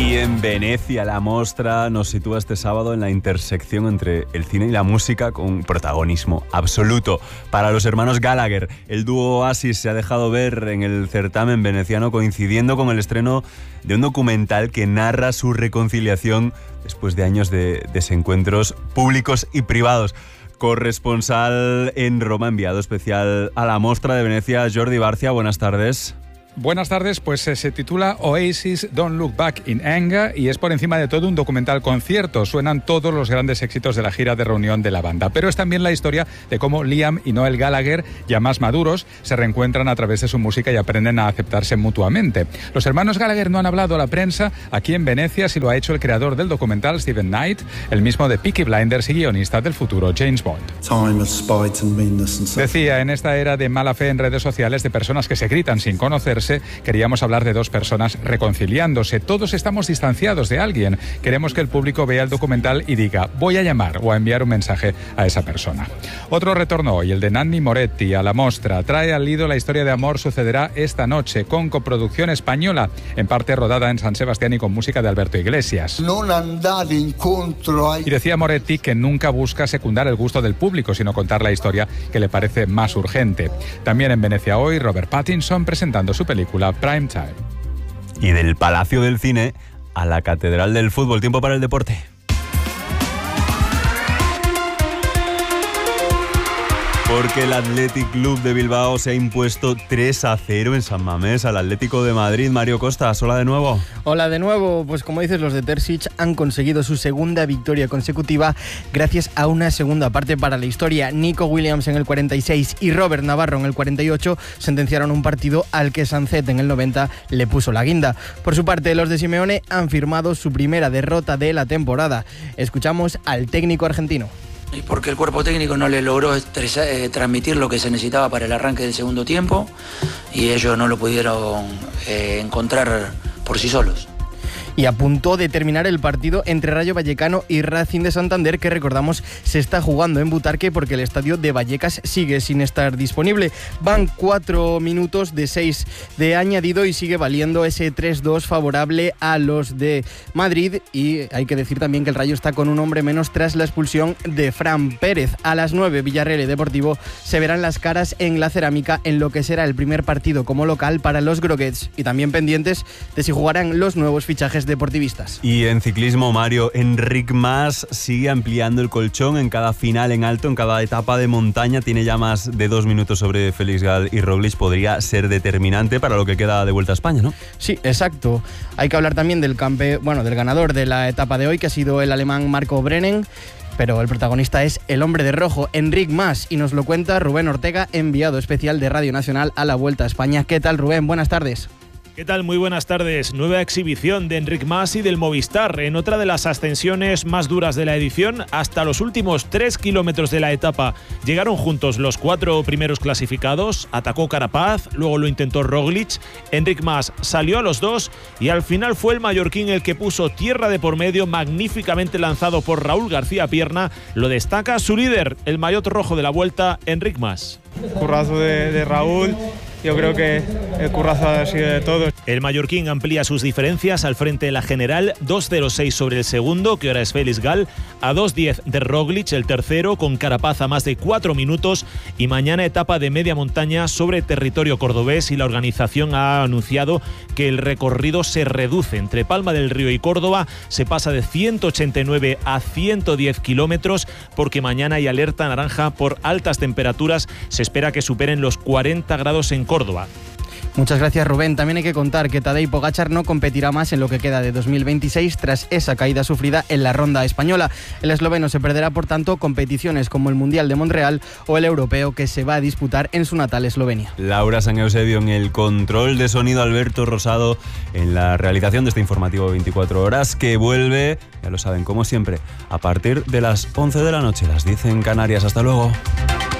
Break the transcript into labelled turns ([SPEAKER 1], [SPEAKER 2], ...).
[SPEAKER 1] Y en Venecia, la Mostra nos sitúa este sábado en la intersección entre el cine y la música con protagonismo absoluto para los hermanos Gallagher. El dúo Oasis se ha dejado ver en el certamen veneciano coincidiendo con el estreno de un documental que narra su reconciliación después de años de desencuentros públicos y privados. Corresponsal en Roma, enviado especial a la Mostra de Venecia, Jordi Barcia, buenas tardes.
[SPEAKER 2] Buenas tardes, pues se titula Oasis Don't Look Back in Anger y es por encima de todo un documental concierto. Suenan todos los grandes éxitos de la gira de reunión de la banda, pero es también la historia de cómo Liam y Noel Gallagher, ya más maduros, se reencuentran a través de su música y aprenden a aceptarse mutuamente. Los hermanos Gallagher no han hablado a la prensa aquí en Venecia, si lo ha hecho el creador del documental, Steven Knight, el mismo de Peaky Blinders y guionista del futuro James Bond. Decía, en esta era de mala fe en redes sociales de personas que se gritan sin conocerse, queríamos hablar de dos personas reconciliándose. Todos estamos distanciados de alguien. Queremos que el público vea el documental y diga, voy a llamar o a enviar un mensaje a esa persona. Otro retorno hoy, el de Nanni Moretti a la Mostra. Trae al lido la historia de amor sucederá esta noche, con coproducción española, en parte rodada en San Sebastián y con música de Alberto Iglesias. Y decía Moretti que nunca busca secundar el gusto del público, sino contar la historia que le parece más urgente. También en Venecia hoy, Robert Pattinson presentando su película Prime Time.
[SPEAKER 1] Y del Palacio del Cine a la Catedral del Fútbol. Tiempo para el deporte. Porque el Athletic Club de Bilbao se ha impuesto 3-0 en San Mamés al Atlético de Madrid. Mario Costas, hola de nuevo.
[SPEAKER 3] Hola de nuevo. Pues como dices, los de Terzic han conseguido su segunda victoria consecutiva gracias a una segunda parte para la historia. Nico Williams en el 46 y Robert Navarro en el 48 sentenciaron un partido al que Sancet en el 90 le puso la guinda. Por su parte, los de Simeone han firmado su primera derrota de la temporada. Escuchamos al técnico argentino.
[SPEAKER 4] Y porque el cuerpo técnico no le logró transmitir lo que se necesitaba para el arranque del segundo tiempo y ellos no lo pudieron encontrar por sí solos.
[SPEAKER 3] Y a punto de terminar el partido entre Rayo Vallecano y Racing de Santander, que recordamos se está jugando en Butarque porque el estadio de Vallecas sigue sin estar disponible. Van 4 minutos de 6 de añadido y sigue valiendo ese 3-2 favorable a los de Madrid, y hay que decir también que el Rayo está con un hombre menos tras la expulsión de Fran Pérez. A las 9, Villarreal y Deportivo se verán las caras en la Cerámica en lo que será el primer partido como local para los groguets, y también pendientes de si jugarán los nuevos fichajes deportivistas.
[SPEAKER 1] Y en ciclismo, Mario, Enric Mas sigue ampliando el colchón en cada final en alto, en cada etapa de montaña. Tiene ya más de 2 minutos sobre Félix Gall y Roglic. Podría ser determinante para lo que queda de Vuelta a España, ¿no?
[SPEAKER 3] Sí, exacto. Hay que hablar también del ganador de la etapa de hoy, que ha sido el alemán Marco Brennen. Pero el protagonista es el hombre de rojo, Enric Mas, y nos lo cuenta Rubén Ortega, enviado especial de Radio Nacional a la Vuelta a España. ¿Qué tal, Rubén? Buenas tardes.
[SPEAKER 5] ¿Qué tal? Muy buenas tardes. Nueva exhibición de Enric Mas y del Movistar en otra de las ascensiones más duras de la edición. Hasta los últimos 3 kilómetros de la etapa llegaron juntos los 4 primeros clasificados. Atacó Carapaz, luego lo intentó Roglic. Enric Mas salió a los 2 y al final fue el mallorquín el que puso tierra de por medio, magníficamente lanzado por Raúl García Pierna. Lo destaca su líder, el maillot rojo de la Vuelta, Enric Mas.
[SPEAKER 6] Currazo de Raúl. Yo creo que el currazo ha sido de todos.
[SPEAKER 5] El mallorquín amplía sus diferencias al frente de la general, 2.06 sobre el segundo, que ahora es Félix Gall, a 2.10 de Roglic, el tercero, con Carapaz a más de 4 minutos, y mañana etapa de media montaña sobre territorio cordobés, y la organización ha anunciado que el recorrido se reduce. Entre Palma del Río y Córdoba se pasa de 189 a 110 kilómetros, porque mañana hay alerta naranja por altas temperaturas. Se espera que superen los 40 grados en Córdoba.
[SPEAKER 3] Muchas gracias, Rubén. También hay que contar que Tadej Pogačar no competirá más en lo que queda de 2026 tras esa caída sufrida en la ronda española. El esloveno se perderá, por tanto, competiciones como el Mundial de Montreal o el Europeo, que se va a disputar en su natal Eslovenia.
[SPEAKER 1] Laura San Eusebio en el control de sonido, Alberto Rosado en la realización de este informativo 24 horas, que vuelve, ya lo saben, como siempre, a partir de las 11 de la noche, las 10 en Canarias. Hasta luego.